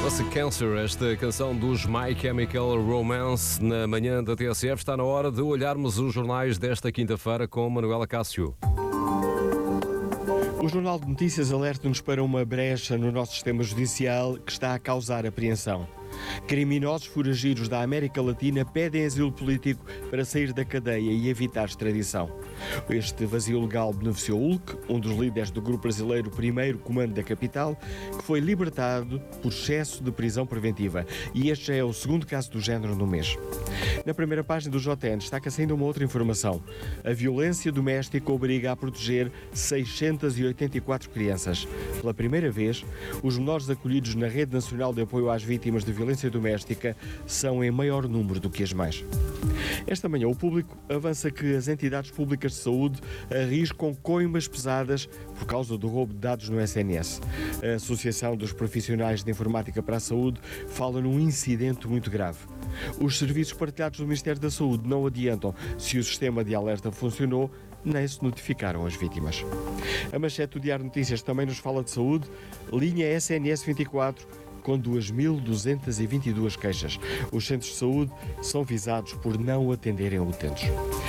Chama-se Cancer, esta canção dos My Chemical Romance. Na manhã da TSF está na hora de olharmos os jornais desta quinta-feira com Manuela Cássio. O Jornal de Notícias alerta-nos para uma brecha no nosso sistema judicial que está a causar apreensão. Criminosos foragidos da América Latina pedem asilo político para sair da cadeia e evitar extradição. Este vazio legal beneficiou Hulk, um dos líderes do grupo brasileiro Primeiro Comando da Capital, que foi libertado por excesso de prisão preventiva. E este já é o segundo caso do género no mês. Na primeira página do JN destaca-se ainda uma outra informação. A violência doméstica obriga a proteger 684 crianças. Pela primeira vez, os menores acolhidos na Rede Nacional de Apoio às Vítimas de Violência Doméstica são em maior número do que as mães. Esta manhã, o Público avança que as entidades públicas de saúde arriscam coimas pesadas por causa do roubo de dados no SNS. A Associação dos Profissionais de Informática para a Saúde fala num incidente muito grave. Os serviços partilhados do Ministério da Saúde não adiantam se o sistema de alerta funcionou, nem se notificaram as vítimas. A manchete do Diário Notícias também nos fala de saúde. Linha SNS 24 com 2.222 queixas. Os centros de saúde são visados por não atenderem utentes.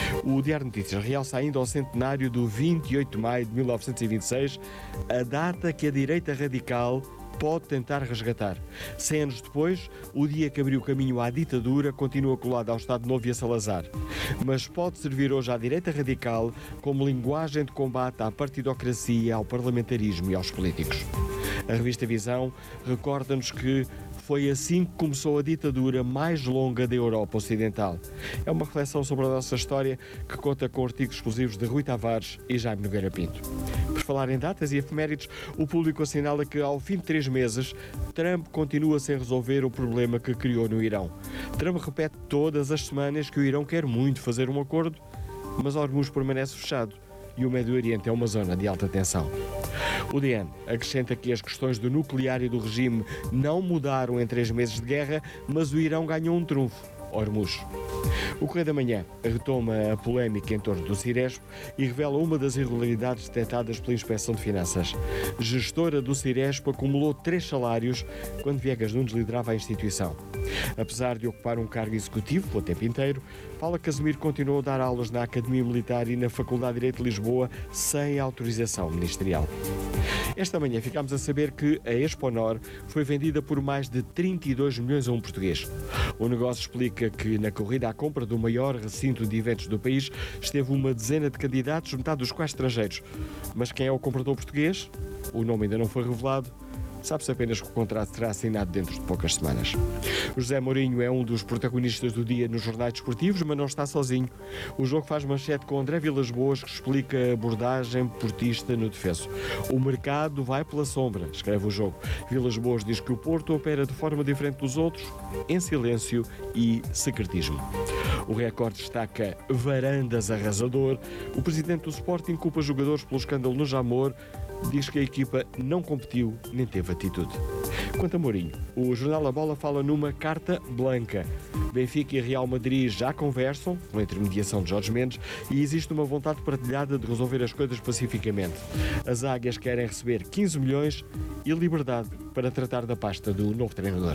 O Diário Notícias realça ainda ao centenário do 28 de maio de 1926, a data que a direita radical pode tentar resgatar. 100 anos depois, o dia que abriu caminho à ditadura continua colado ao Estado Novo e a Salazar. Mas pode servir hoje à direita radical como linguagem de combate à partidocracia, ao parlamentarismo e aos políticos. A revista Visão recorda-nos que foi assim que começou a ditadura mais longa da Europa Ocidental. É uma reflexão sobre a nossa história que conta com artigos exclusivos de Rui Tavares e Jaime Nogueira Pinto. Por falar em datas e efemérides, o Público assinala que, ao fim de 3 meses, Trump continua sem resolver o problema que criou no Irão. Trump repete todas as semanas que o Irão quer muito fazer um acordo, mas Hormuz permanece fechado e o Médio Oriente é uma zona de alta tensão. O DN acrescenta que as questões do nuclear e do regime não mudaram em 3 meses de guerra, mas o Irão ganhou um trunfo: Hormuz. O Correio da Manhã retoma a polémica em torno do Ciresp e revela uma das irregularidades detectadas pela Inspeção de Finanças. Gestora do Ciresp acumulou 3 salários quando Viegas Nunes liderava a instituição. Apesar de ocupar um cargo executivo pelo tempo inteiro, Paula Casimiro continuou a dar aulas na Academia Militar e na Faculdade de Direito de Lisboa sem autorização ministerial. Esta manhã ficámos a saber que a Exponor foi vendida por mais de 32 milhões a um português. O negócio explica que na corrida à compra do maior recinto de eventos do país esteve uma dezena de candidatos, metade dos quais estrangeiros. Mas quem é o comprador português? O nome ainda não foi revelado. Sabe-se apenas que o contrato será assinado dentro de poucas semanas. O José Mourinho é um dos protagonistas do dia nos jornais desportivos, mas não está sozinho. O Jogo faz manchete com André Vilas-Boas, que explica a abordagem portista no defeso. O mercado vai pela sombra, escreve o Jogo. Vilas-Boas diz que o Porto opera de forma diferente dos outros, em silêncio e secretismo. O Record destaca Varandas arrasador. O presidente do Sporting culpa jogadores pelo escândalo no Jamor. Diz que a equipa não competiu nem teve atitude. Quanto a Mourinho, o jornal A Bola fala numa carta branca. Benfica e Real Madrid já conversam, com a intermediação de Jorge Mendes, e existe uma vontade partilhada de resolver as coisas pacificamente. As águias querem receber 15 milhões e liberdade para tratar da pasta do novo treinador.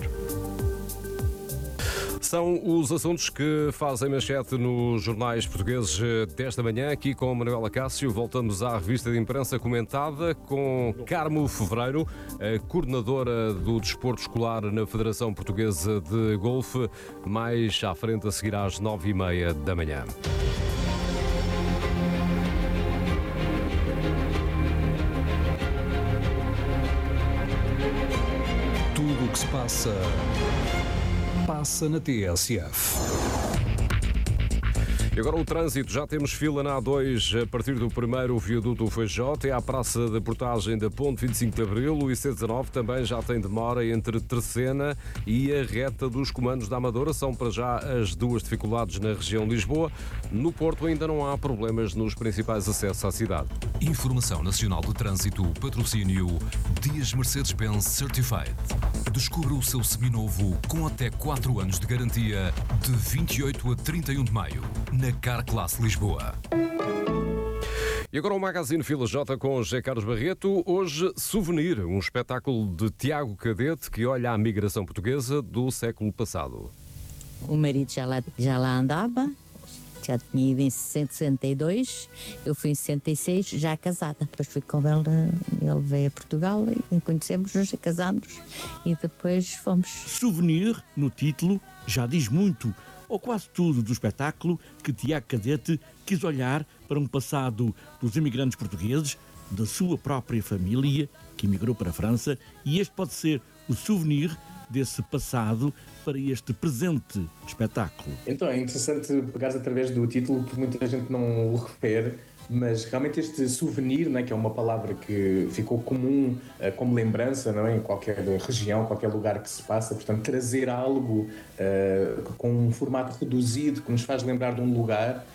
São os assuntos que fazem manchete nos jornais portugueses desta manhã. Aqui com a Manuela Cássio, voltamos à revista de imprensa comentada com Carmo Fevereiro, a coordenadora do desporto escolar na Federação Portuguesa de Golfe, mais à frente, a seguir às 9h30 da manhã. Tudo o que se passa na TSF. E agora o trânsito. Já temos fila na A2 a partir do primeiro viaduto Feijó, é à praça de portagem da Ponte 25 de Abril. O IC19 também já tem demora entre Terceira e a reta dos comandos da Amadora. São para já as duas dificuldades na região de Lisboa. No Porto ainda não há problemas nos principais acessos à cidade. Informação Nacional de Trânsito, patrocínio Dias Mercedes-Benz Certified. Descubra o seu seminovo com até 4 anos de garantia de 28 a 31 de maio na Car Class Lisboa. E agora o Magazine Fila J com José Carlos Barreto. Hoje, Souvenir, um espetáculo de Tiago Cadete que olha a migração portuguesa do século passado. O marido já lá andava, já tinha ido em 62, eu fui em 66, já casada. Depois fui com ele veio a Portugal e conhecemos-nos, casámos e depois fomos. Souvenir, no título, já diz muito, ou quase tudo do espetáculo que Tiago Cadete quis olhar para um passado dos imigrantes portugueses, da sua própria família, que emigrou para a França, e este pode ser o souvenir desse passado para este presente espetáculo. Então é interessante pegares através do título, porque muita gente não o refere, mas realmente este souvenir, não é, que é uma palavra que ficou comum como lembrança, não é, em qualquer região, qualquer lugar que se passa, portanto trazer algo com um formato reduzido que nos faz lembrar de um lugar.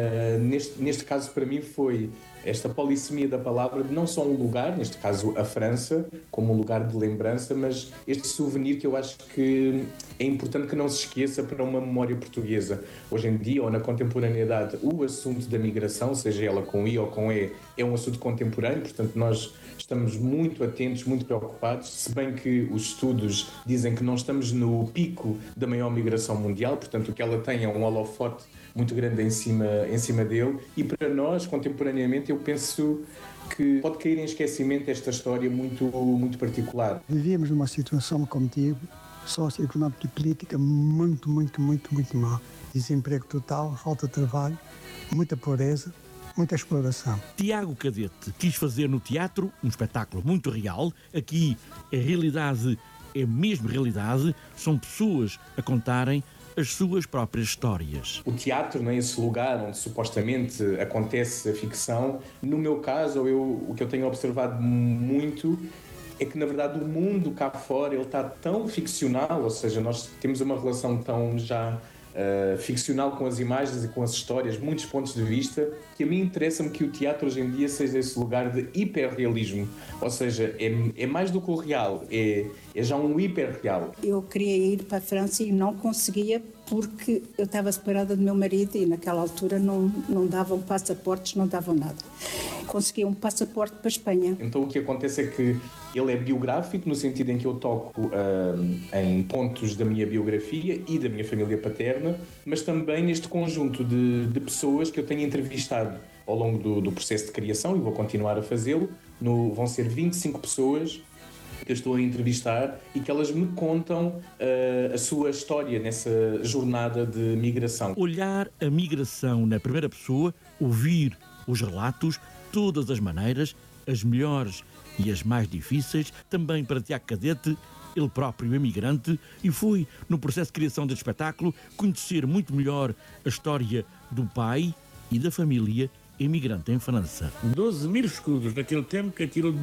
Neste caso para mim foi esta polissemia da palavra de não só um lugar, neste caso a França, como um lugar de lembrança, mas este souvenir que eu acho que é importante que não se esqueça para uma memória portuguesa. Hoje em dia, ou na contemporaneidade, o assunto da migração, seja ela com I ou com E, é um assunto contemporâneo, portanto nós estamos muito atentos, muito preocupados, se bem que os estudos dizem que não estamos no pico da maior migração mundial, portanto o que ela tem é um holofote muito grande em cima dele, e para nós, contemporaneamente, eu penso que pode cair em esquecimento esta história muito, muito particular. Vivíamos numa situação, como digo, socioeconómica e política muito má. Desemprego total, falta de trabalho, muita pobreza, muita exploração. Tiago Cadete quis fazer no teatro um espetáculo muito real. Aqui a realidade é mesmo realidade, são pessoas a contarem as suas próprias histórias. O teatro, não é esse lugar onde supostamente acontece a ficção. No meu caso, o que eu tenho observado muito é que, na verdade, o mundo cá fora ele está tão ficcional, ou seja, nós temos uma relação tão já ficcional com as imagens e com as histórias, muitos pontos de vista, que a mim interessa-me que o teatro hoje em dia seja esse lugar de hiperrealismo, ou seja, é mais do que o real, é já um hiperreal. Eu queria ir para a França e não conseguia porque eu estava separada do meu marido e naquela altura não davam passaportes, não davam nada. Consegui um passaporte para a Espanha. Então o que acontece é que ele é biográfico no sentido em que eu toco em pontos da minha biografia e da minha família paterna, mas também neste conjunto de pessoas que eu tenho entrevistado ao longo do processo de criação, e vou continuar a fazê-lo. Vão ser 25 pessoas que eu estou a entrevistar e que elas me contam a sua história nessa jornada de migração. Olhar a migração na primeira pessoa, ouvir os relatos, todas as maneiras, as melhores e as mais difíceis, também para Tiago Cadete, ele próprio imigrante, e foi, no processo de criação deste espetáculo, conhecer muito melhor a história do pai e da família imigrante em França. 12 mil escudos naquele tempo, que aquilo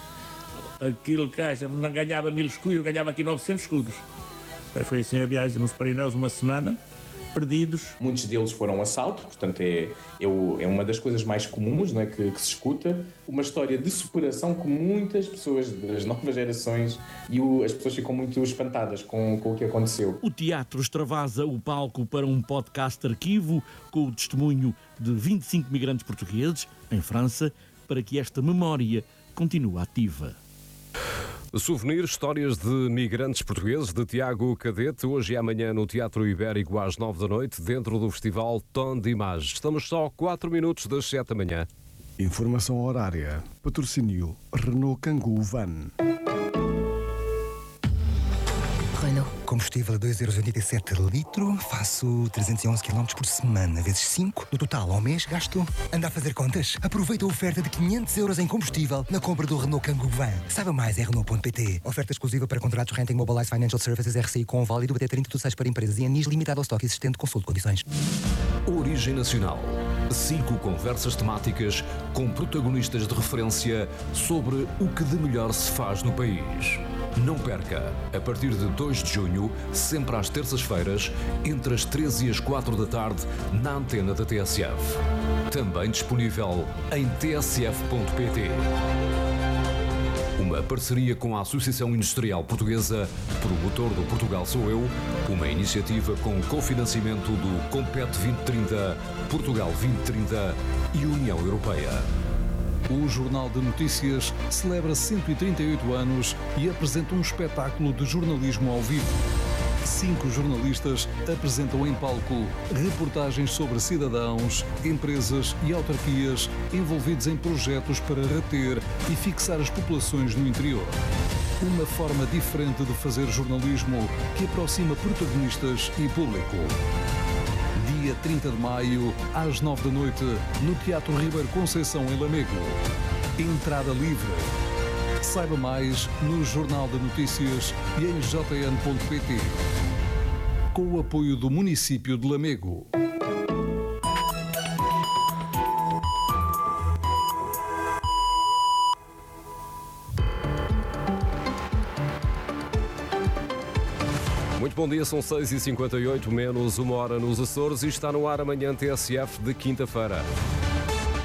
que não ganhava 1000 escudos, eu ganhava aqui 900 escudos. Foi assim a viagem nos Pirineus, uma semana, perdidos. Muitos deles foram assaltos, portanto é uma das coisas mais comuns, não é, que se escuta. Uma história de superação que muitas pessoas das novas gerações e as pessoas ficam muito espantadas com o que aconteceu. O teatro extravasa o palco para um podcast arquivo com o testemunho de 25 migrantes portugueses em França para que esta memória continue ativa. Souvenir, histórias de migrantes portugueses, de Tiago Cadete, hoje e amanhã no Teatro Ibérico às 9 da noite, dentro do festival Tom de Imagem. Estamos só 4 minutos das 7 da manhã. Informação horária. Patrocínio Renault Kangoo Van. Renault. Combustível a 2,87 € litro, faço 311 km por semana, vezes 5. No total, ao mês, gasto. Anda a fazer contas? Aproveita a oferta de 500 € em combustível na compra do Renault Kangoo Van. Saiba mais em Renault.pt. Oferta exclusiva para contratos Renting Mobilize Financial Services RCI com válido até 30 de 6 para empresas e anis limitado ao estoque existente. Consulte condições. Origem Nacional. 5 conversas temáticas com protagonistas de referência sobre o que de melhor se faz no país. Não perca, a partir de 2 de junho, sempre às terças-feiras, entre as 13 e as 4 da tarde, na antena da TSF. Também disponível em tsf.pt. Uma parceria com a Associação Industrial Portuguesa, promotor do Portugal Sou Eu, uma iniciativa com cofinanciamento do Compete 2030, Portugal 2030 e União Europeia. O Jornal de Notícias celebra 138 anos e apresenta um espetáculo de jornalismo ao vivo. 5 jornalistas apresentam em palco reportagens sobre cidadãos, empresas e autarquias envolvidos em projetos para reter e fixar as populações no interior. Uma forma diferente de fazer jornalismo que aproxima protagonistas e público. Dia 30 de maio, às 9 da noite, no Teatro Ribeiro Conceição, em Lamego. Entrada livre. Saiba mais no Jornal de Notícias e em jn.pt. Com o apoio do município de Lamego. Muito bom dia, são 6h58, menos uma hora nos Açores e está no ar amanhã TSF de quinta-feira.